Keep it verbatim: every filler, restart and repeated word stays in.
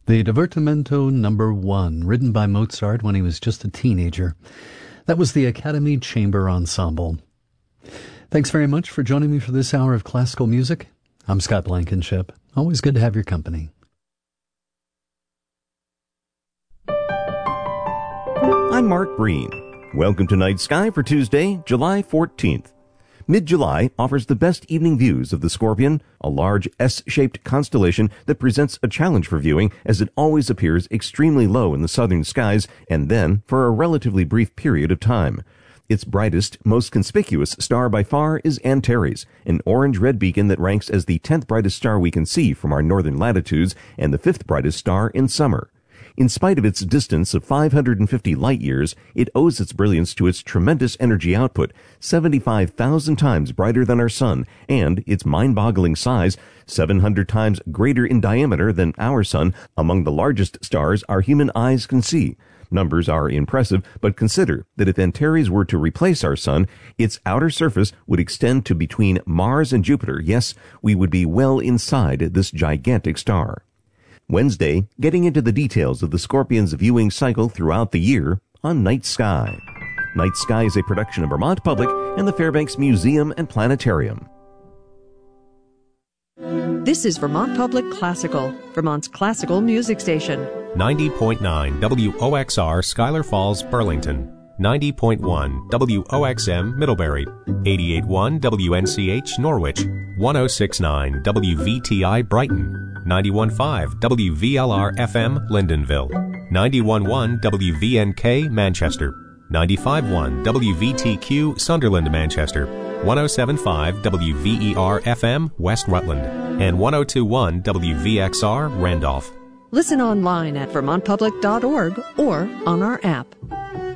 The Divertimento Number One, written by Mozart when he was just a teenager. That was the Academy Chamber Ensemble. Thanks very much for joining me for this hour of classical music. I'm Scott Blankenship. Always good to have your company. I'm Mark Breen. Welcome to Night Sky for Tuesday, July fourteenth. Mid-July offers the best evening views of the Scorpion, a large S-shaped constellation that presents a challenge for viewing as it always appears extremely low in the southern skies and then for a relatively brief period of time. Its brightest, most conspicuous star by far is Antares, an orange-red beacon that ranks as the tenth brightest star we can see from our northern latitudes and the fifth brightest star in summer. In spite of its distance of five hundred fifty light-years, it owes its brilliance to its tremendous energy output, seventy-five thousand times brighter than our sun, and its mind-boggling size, seven hundred times greater in diameter than our sun, among the largest stars our human eyes can see. Numbers are impressive, but consider that if Antares were to replace our sun, its outer surface would extend to between Mars and Jupiter. Yes, we would be well inside this gigantic star. Wednesday, getting into the details of the Scorpion's viewing cycle throughout the year on Night Sky. Night Sky is a production of Vermont Public and the Fairbanks Museum and Planetarium. This is Vermont Public Classical, Vermont's classical music station. ninety point nine W O X R Schuyler Falls, Burlington. ninety point one W O X M Middlebury. eighty-eight point one W N C H Norwich. one oh six point nine W V T I Brighton. ninety-one point five W V L R F M Lyndonville. ninety-one point one W V N K Manchester. ninety-five point one W V T Q Sunderland, Manchester. one oh seven point five W V E R F M West Rutland. And one oh two point one W V X R Randolph. Listen online at vermont public dot org or on our app.